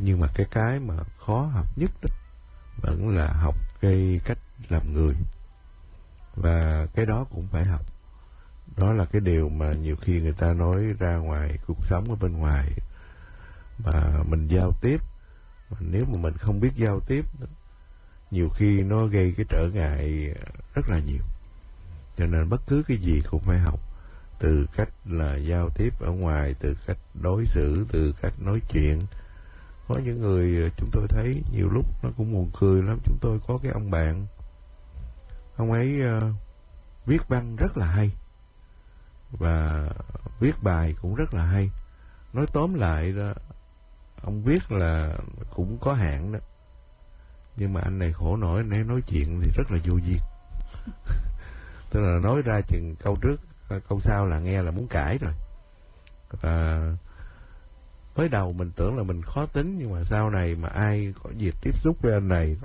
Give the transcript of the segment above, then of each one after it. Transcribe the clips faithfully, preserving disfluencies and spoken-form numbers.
Nhưng mà cái cái mà khó học nhất đó vẫn là học cái cách làm người. Và cái đó cũng phải học. Đó là cái điều mà nhiều khi người ta nói ra ngoài cuộc sống ở bên ngoài mà mình giao tiếp, mà nếu mà mình không biết giao tiếp, nhiều khi nó gây cái trở ngại rất là nhiều. Cho nên bất cứ cái gì cũng phải học. Từ cách là giao tiếp ở ngoài, từ cách đối xử, từ cách nói chuyện. Có những người chúng tôi thấy nhiều lúc nó cũng buồn cười lắm. Chúng tôi có cái ông bạn, ông ấy uh, viết văn rất là hay và viết bài cũng rất là hay. Nói tóm lại đó, ông viết là cũng có hạn đó. Nhưng mà anh này khổ nổi, nếu nói chuyện thì rất là vô duyên. Tức là nói ra chừng câu trước, câu sau là nghe là muốn cãi rồi. Và mới đầu mình tưởng là mình khó tính, nhưng mà sau này mà ai có dịp tiếp xúc với anh này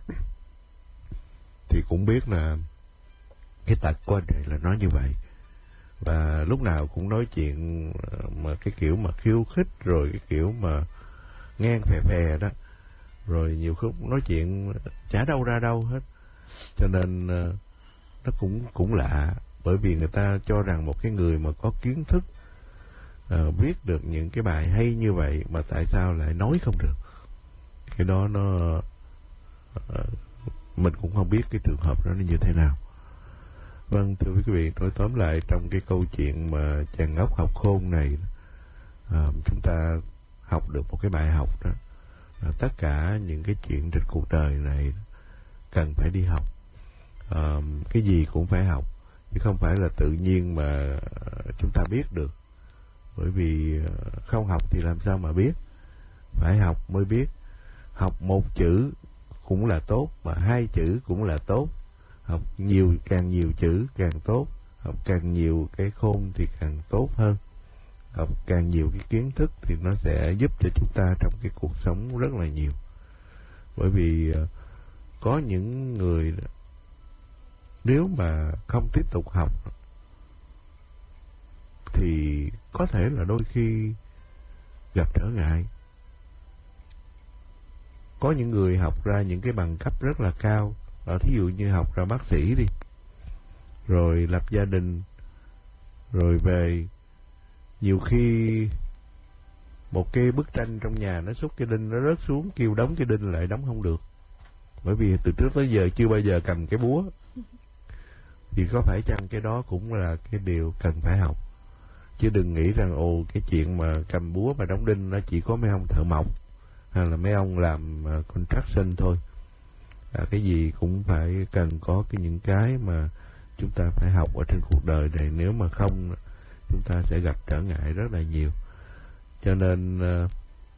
thì cũng biết là cái tật của anh này là nói như vậy. Và lúc nào cũng nói chuyện mà cái kiểu mà khiêu khích, rồi cái kiểu mà ngang phè phè đó. Rồi nhiều lúc nói chuyện chả đâu ra đâu hết. Cho nên nó cũng cũng lạ. Bởi vì người ta cho rằng một cái người mà có kiến thức, uh, viết được những cái bài hay như vậy mà tại sao lại nói không được. Cái đó nó uh, mình cũng không biết cái trường hợp đó nó như thế nào. Vâng, thưa quý vị, nói tóm lại trong cái câu chuyện mà chàng ngốc học khôn này, uh, chúng ta học được một cái bài học đó. Uh, tất cả những cái chuyện trên cuộc đời này cần phải đi học. Uh, cái gì cũng phải học, chứ không phải là tự nhiên mà chúng ta biết được. Bởi vì không học thì làm sao mà biết. Phải học mới biết. Học một chữ cũng là tốt, mà hai chữ cũng là tốt. Học nhiều, càng nhiều chữ càng tốt. Học càng nhiều cái khôn thì càng tốt hơn. Học càng nhiều cái kiến thức thì nó sẽ giúp cho chúng ta trong cái cuộc sống rất là nhiều. Bởi vì có những người nếu mà không tiếp tục học thì có thể là đôi khi gặp trở ngại. Có những người học ra những cái bằng cấp rất là cao, ở thí dụ như học ra bác sĩ đi, rồi lập gia đình, rồi về nhiều khi một cái bức tranh trong nhà nó xúc cái đinh, nó rớt xuống, kêu đóng cái đinh lại đóng không được. Bởi vì từ trước tới giờ chưa bao giờ cầm cái búa. Thì có phải chăng cái đó cũng là cái điều cần phải học. Chứ đừng nghĩ rằng ồ cái chuyện mà cầm búa mà đóng đinh nó chỉ có mấy ông thợ mộc hay là mấy ông làm uh, construction thôi. À, cái gì cũng phải cần có cái những cái mà chúng ta phải học ở trên cuộc đời này. Nếu mà không, chúng ta sẽ gặp trở ngại rất là nhiều. Cho nên uh,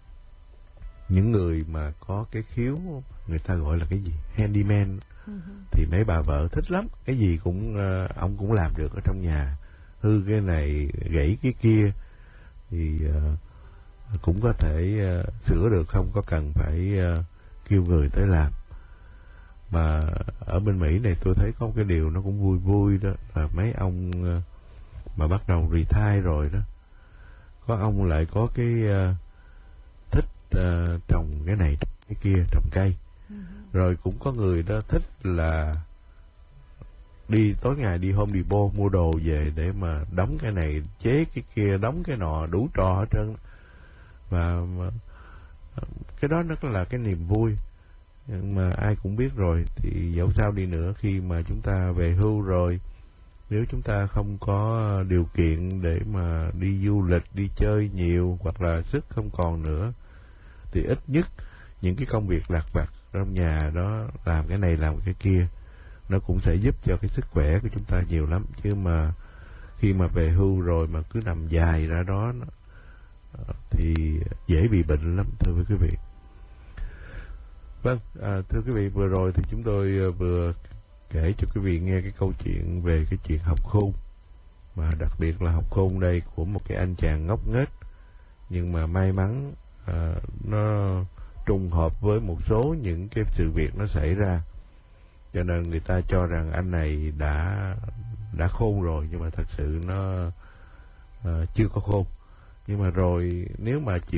những người mà có cái khiếu, người ta gọi là cái gì? Handyman. Uh-huh. Thì mấy bà vợ thích lắm. Cái gì cũng uh, ông cũng làm được ở trong nhà. Hư cái này, gãy cái kia thì uh, cũng có thể uh, sửa được, không có cần phải uh, kêu người tới làm. Mà ở bên Mỹ này tôi thấy có một cái điều nó cũng vui vui đó, là mấy ông uh, mà bắt đầu retire rồi đó, có ông lại có cái uh, thích uh, trồng cái này cái kia, trồng cây. Uh-huh. Rồi cũng có người đó thích là đi tối ngày đi Home Depot mua đồ về để mà đóng cái này, chế cái kia, đóng cái nọ, đủ trò hết trơn. Và cái đó nó là cái niềm vui. Nhưng mà ai cũng biết rồi, thì dẫu sao đi nữa, khi mà chúng ta về hưu rồi, nếu chúng ta không có điều kiện để mà đi du lịch, đi chơi nhiều, hoặc là sức không còn nữa, thì ít nhất những cái công việc lặt vặt trong nhà đó, làm cái này làm cái kia, nó cũng sẽ giúp cho cái sức khỏe của chúng ta nhiều lắm. Chứ mà khi mà về hưu rồi mà cứ nằm dài ra đó thì dễ bị bệnh lắm, thưa quý vị. Vâng, à, thưa quý vị, vừa rồi thì chúng tôi vừa kể cho quý vị nghe cái câu chuyện về cái chuyện học khôn. Mà đặc biệt là học khôn đây của một cái anh chàng ngốc nghếch. Nhưng mà may mắn à, nó trùng hợp với một số những cái sự việc nó xảy ra. Cho nên người ta cho rằng anh này đã đã khôn rồi, nhưng mà thật sự nó uh, chưa có khôn. Nhưng mà rồi nếu mà chịu